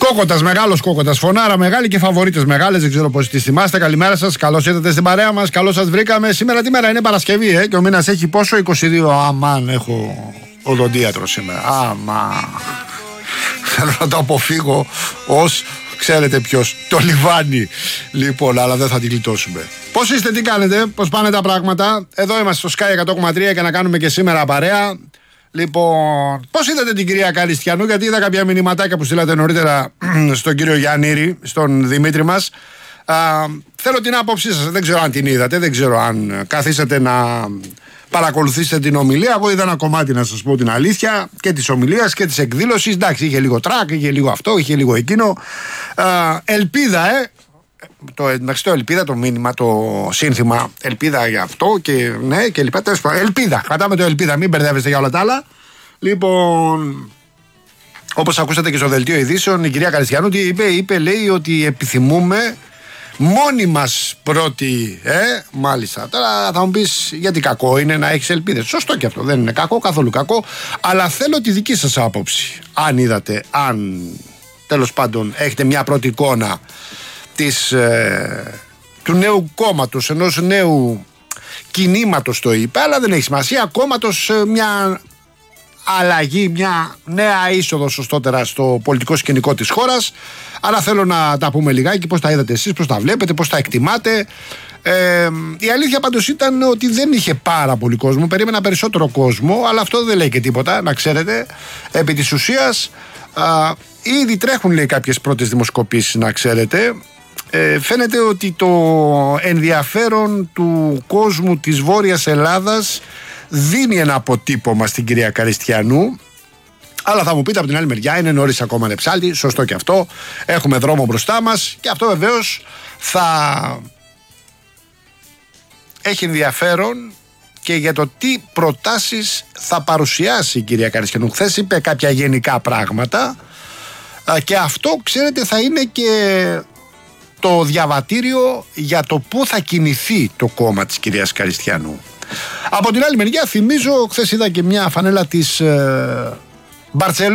Κόκοτας, μεγάλος Κόκοτας. Φωνάρα μεγάλη και φαβορίτες μεγάλες. Δεν ξέρω πώς τις θυμάστε. Καλημέρα σας. Καλώς ήρθατε στην παρέα μας. Καλώς σας βρήκαμε. Σήμερα τι μέρα είναι? Παρασκευή, και ο μήνας έχει πόσο? 22. Αμάν, έχω οδοντίατρο σήμερα. Αμάν. Θέλω να το αποφύγω ως ξέρετε ποιος. Το λιβάνι. Λοιπόν, αλλά δεν θα την γλιτώσουμε. Πώς είστε, τι κάνετε, πώς πάνε τα πράγματα? Εδώ είμαστε στο Sky 100,3 και να κάνουμε και σήμερα παρέα. Λοιπόν, πώς είδατε την κυρία Καριστιανού? Γιατί είδα κάποια μηνυματάκια που στείλατε νωρίτερα στον κύριο Γιαννήρη, στον Δημήτρη μας. Θέλω την άποψή σας. Δεν ξέρω αν την είδατε, δεν ξέρω αν καθίσατε να παρακολουθήσετε την ομιλία. Εγώ είδα ένα κομμάτι, να σας πω την αλήθεια, και της ομιλίας και της εκδήλωσης. Εντάξει, είχε λίγο τρακ, είχε λίγο αυτό, είχε λίγο εκείνο. Ελπίδα, το ελπίδα, το μήνυμα, το σύνθημα, ελπίδα για αυτό και ναι και λοιπά. Ελπίδα, κρατάμε το ελπίδα, μην μπερδεύεστε για όλα τα άλλα. Λοιπόν, όπως ακούσατε και στο δελτίο ειδήσεων, η κυρία Καριστιανού τι είπε, λέει ότι επιθυμούμε μόνοι μας πρώτοι, μάλιστα. Τώρα θα μου πεις, γιατί κακό είναι να έχεις ελπίδες? Σωστό και αυτό, δεν είναι κακό, καθόλου κακό, αλλά θέλω τη δική σας άποψη. Αν είδατε, αν τέλος πάντων έχετε μια πρώτη εικόνα του νέου κόμματος, ενός νέου κινήματος, το είπε, αλλά δεν έχει σημασία, κόμματος, μια αλλαγή, μια νέα είσοδο σωστότερα στο πολιτικό σκηνικό της χώρας. Αλλά θέλω να τα πούμε λιγάκι, πώς τα είδατε εσείς, πώς τα βλέπετε, πώς τα εκτιμάτε. Η αλήθεια πάντως ήταν ότι δεν είχε πάρα πολύ κόσμο, περίμενα περισσότερο κόσμο, αλλά αυτό δεν λέει και τίποτα, να ξέρετε. Επί της ουσίας ήδη τρέχουν, λέει, κάποιες πρώτες δημοσκοπήσεις, να ξέρετε. Φαίνεται ότι το ενδιαφέρον του κόσμου της Βόρειας Ελλάδας δίνει ένα αποτύπωμα στην κυρία Καριστιανού. Αλλά θα μου πείτε από την άλλη μεριά, είναι νωρίς ακόμα, είναι ψάλτη. Σωστό και αυτό. Έχουμε δρόμο μπροστά μας και αυτό βεβαίως θα έχει ενδιαφέρον και για το τι προτάσεις θα παρουσιάσει η κυρία Καριστιανού. Χθες είπε κάποια γενικά πράγματα και αυτό, ξέρετε, θα είναι και το διαβατήριο για το πού θα κινηθεί το κόμμα της κυρίας Καριστιανού. Από την άλλη μεριά, θυμίζω, χθες είδα και μια φανέλα της Μπαρτσελόνας